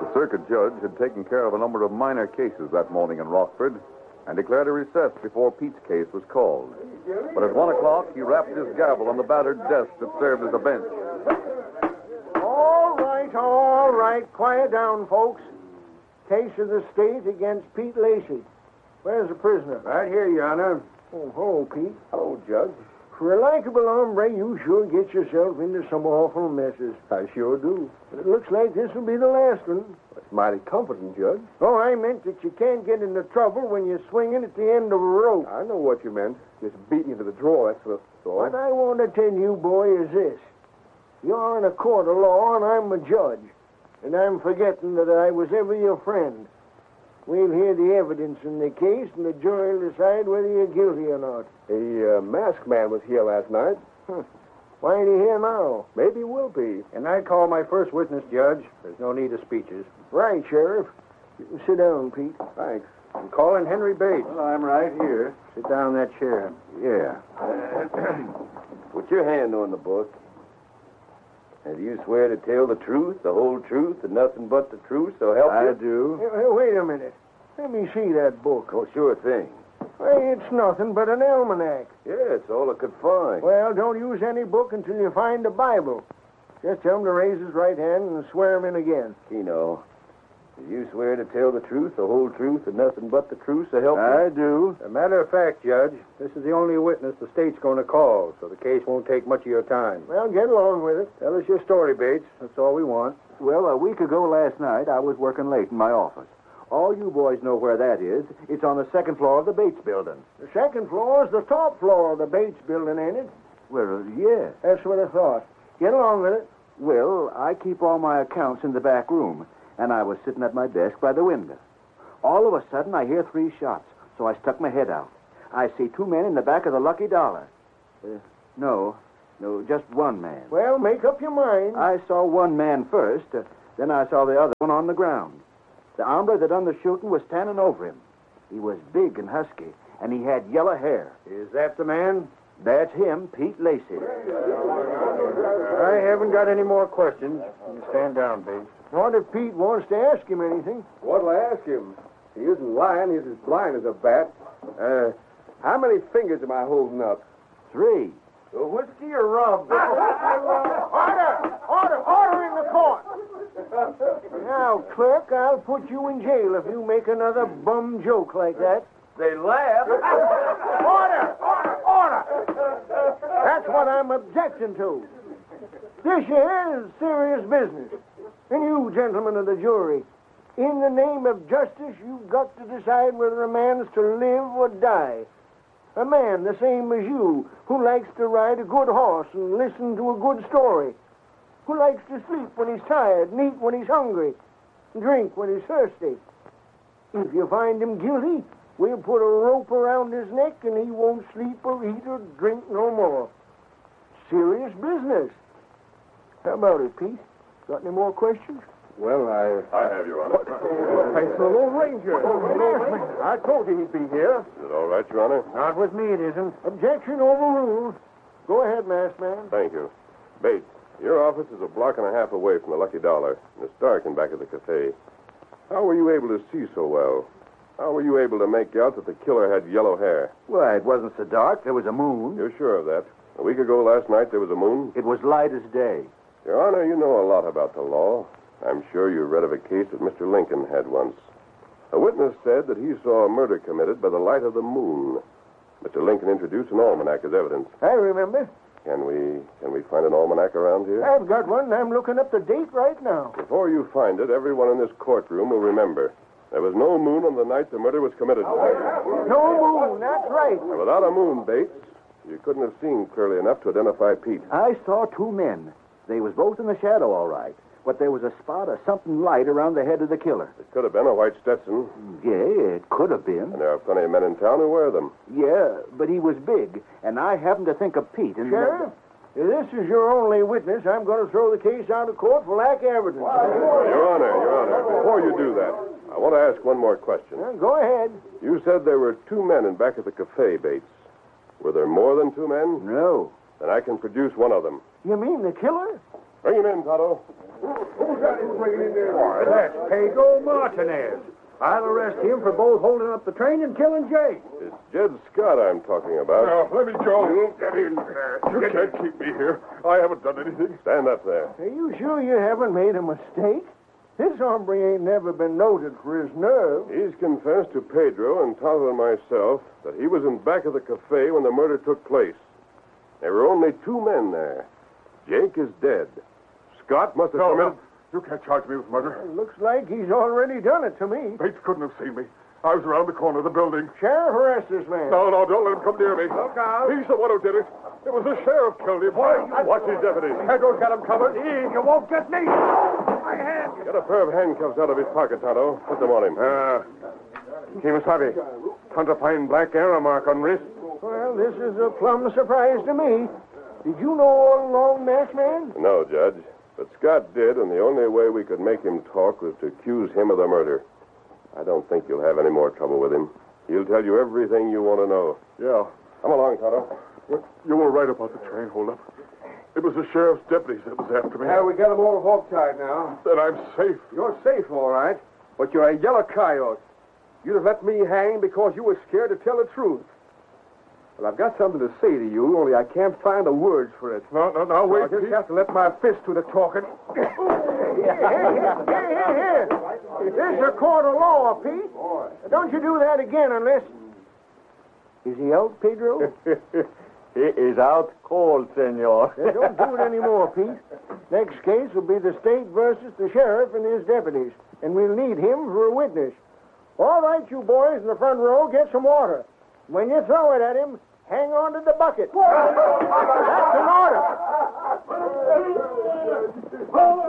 The circuit judge had taken care of a number of minor cases that morning in Rockford and declared a recess before Pete's case was called. But at 1 o'clock, he rapped his gavel on the battered desk that served as a bench. All right. Quiet down, folks. Case of the state against Pete Lacey. Where's the prisoner? Right here, Your Honor. Oh, hello, Pete. Hello, Judge. For a likable hombre, you sure get yourself into some awful messes. I sure do. But it looks like this will be the last one. That's mighty comforting, Judge. Oh, I meant that you can't get into trouble when you're swinging at the end of a rope. I know what you meant. Just beat you to the draw, that's all. What I want to tell you, boy, is this. You're in a court of law, and I'm a judge. And I'm forgetting that I was ever your friend. We'll hear the evidence in the case, and the jury will decide whether you're guilty or not. A masked man was here last night. Why ain't he here now? Maybe he will be. And I call my first witness, Judge. There's no need of speeches. Right, Sheriff. You can sit down, Pete. Thanks. I'm calling Henry Bates. Well, I'm right here. Sit down in that chair. Yeah. Put your hand on the book. And do you swear to tell the truth, the whole truth, and nothing but the truth, so help you? I do. Hey, wait a minute. Let me see that book. Oh, sure thing. Hey, it's nothing but an almanac. Yeah, it's all I could find. Well, don't use any book until you find the Bible. Just tell him to raise his right hand and swear him in again. Keno, do you swear to tell the truth, the whole truth, and nothing but the truth, so help you? I do. As a matter of fact, Judge, this is the only witness the state's going to call, so the case won't take much of your time. Well, get along with it. Tell us your story, Bates. That's all we want. Well, a week ago last night, I was working late in my office. All you boys know where that is. It's on the second floor of the Bates building. The second floor is the top floor of the Bates building, ain't it? Well, yeah. That's what I thought. Get along with it. Well, I keep all my accounts in the back room, and I was sitting at my desk by the window. All of a sudden, I hear 3 shots, so I stuck my head out. I see 2 men in the back of the Lucky Dollar. No, just one man. Well, make up your mind. I saw one man first, then I saw the other one on the ground. The hombre that done the shooting was standing over him. He was big and husky, and he had yellow hair. Is that the man? That's him, Pete Lacey. I haven't got any more questions. You stand down, Bates. What if Pete wants to ask him anything? What'll I ask him? He isn't lying. He's as blind as a bat. How many fingers am I holding up? 3. Whiskey or rum? Order in the court. Now, clerk, I'll put you in jail if you make another bum joke like that. They laugh. Order! That's what I'm objecting to. This here is serious business. And you, gentlemen of the jury, in the name of justice, you've got to decide whether a man's to live or die. A man the same as you, who likes to ride a good horse and listen to a good story, who likes to sleep when he's tired and eat when he's hungry, and drink when he's thirsty. If you find him guilty, we'll put a rope around his neck and he won't sleep or eat or drink no more. Serious business. How about it, Pete? Got any more questions? Well, I have, Your Honor. It's the Lone Ranger. I told you he'd be here. Is it all right, Your Honor? Not with me, it isn't. Objection overruled. Go ahead, masked man. Thank you. Bates, your office is a block and a half away from the Lucky Dollar, and it's dark in back of the cafe. How were you able to see so well? How were you able to make out that the killer had yellow hair? Well, it wasn't so dark. There was a moon. You're sure of that? A week ago last night, there was a moon? It was light as day. Your Honor, you know a lot about the law. I'm sure you read of a case that Mr. Lincoln had once. A witness said that he saw a murder committed by the light of the moon. Mr. Lincoln introduced an almanac as evidence. I remember. Can we find an almanac around here? I've got one. I'm looking up the date right now. Before you find it, everyone in this courtroom will remember. There was no moon on the night the murder was committed. No moon, that's right. And without a moon, Bates, you couldn't have seen clearly enough to identify Pete. I saw 2 men. They was both in the shadow, all right. But there was a spot of something light around the head of the killer. It could have been a white Stetson. Yeah, it could have been. And there are plenty of men in town who wear them. Yeah, but he was big, and I happened to think of Pete. And Sheriff, if this is your only witness, I'm going to throw the case out of court for lack of evidence. Your Honor, before you do that, I want to ask one more question. Go ahead. You said there were 2 men in back of the cafe, Bates. Were there more than 2 men? No. Then I can produce one of them. You mean the killer? Bring him in, Tonto. Who's that? swinging in there. Why, that's Pedro Martinez. I'll arrest him for both holding up the train and killing Jake. It's Jed Scott I'm talking about. Now, let me, Joe. Get in there. You can't keep me here. I haven't done anything. Stand up there. Are you sure you haven't made a mistake? This hombre ain't never been noted for his nerve. He's confessed to Pedro and Tonto and myself that he was in back of the cafe when the murder took place. There were only 2 men there. Jake is dead. Scott must have committed... You can't charge me with murder. It looks like he's already done it to me. Bates couldn't have seen me. I was around the corner of the building. Sheriff, arrest this man. No, don't let him come near me. Look out. He's the one who did it. It was the sheriff killed him. Watch his deputies. Pedro's got him covered. You won't get me. My hand. Get a pair of handcuffs out of his pocket, Tonto. Put them on him. Kimasabi. Counterfine black arrow mark on wrist. Well, this is a plumb surprise to me. Did you know all along, masked man? No, Judge. But Scott did, and the only way we could make him talk was to accuse him of the murder. I don't think you'll have any more trouble with him. He'll tell you everything you want to know. Yeah. Come along, Tonto. You were right about the train holdup. It was the sheriff's deputies that was after me. We got them all hogtied now. Then I'm safe. You're safe, all right. But you're a yellow coyote. You'd have let me hang because you were scared to tell the truth. Well, I've got something to say to you, only I can't find the words for it. No, wait. I just have to let my fist do the talking. Here. This is a court of law, Pete. Don't you do that again unless... Is he out, Pedro? He is out cold, senor. Don't do it anymore, Pete. Next case will be the state versus the sheriff and his deputies, and we'll need him for a witness. All right, you boys in the front row, get some water. When you throw it at him, hang on to the bucket. That's an order.